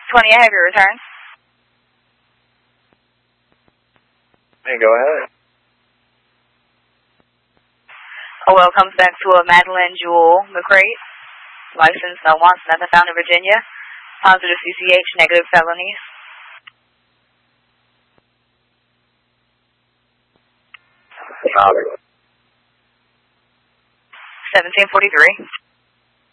20, I have your return. Hey, go ahead. Welcome back to a Madeline Jewel McCrate, licensed no wants, nothing found in Virginia. Positive CCH, negative felonies. Copy. 1743.